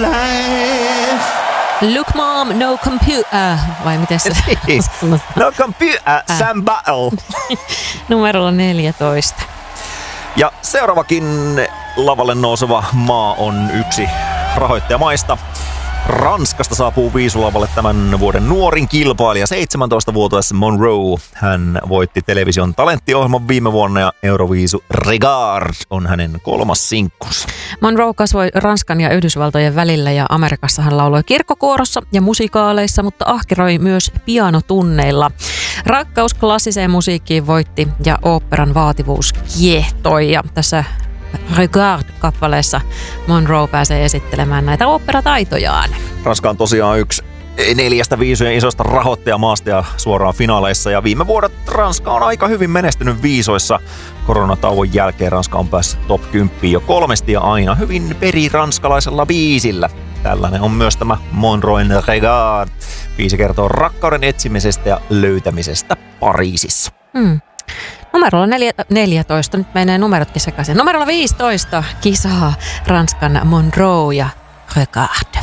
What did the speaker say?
life. Look mom, no computer. Vai miten se? No computer, Sam Battle. Numerolla 14. Ja seuraavakin lavalle nouseva maa on yksi rahoittajamaista. Ranskasta saapuu viisulavalle tämän vuoden nuorin kilpailija, 17-vuotias Monroe. Hän voitti television talenttiohjelman viime vuonna ja Euroviisu Regard on hänen kolmas sinkkunsa. Monroe kasvoi Ranskan ja Yhdysvaltojen välillä ja Amerikassa hän lauloi kirkkokuorossa ja musikaaleissa, mutta ahkeroi myös pianotunneilla. Rakkaus klassiseen musiikkiin voitti ja oopperan vaativuus kiehtoi ja tässä Regard-kappaleessa Monroe pääsee esittelemään näitä oopperataitojaan. Ranska on tosiaan yksi 4 viisujen isosta rahoittajamaasta ja suoraan finaaleissa. Ja viime vuodet Ranska on aika hyvin menestynyt viisoissa. Koronatauon jälkeen Ranska on päässyt top 10 jo 3 ja aina hyvin periranskalaisella biisillä. Tällainen on myös tämä Monroen Regard. Biisi kertoo rakkauden etsimisestä ja löytämisestä Pariisissa. Numerolla 14, nyt menee numerotkin sekaisin. Numerolla 15 kisaa Ranskan Monroe ja Regard.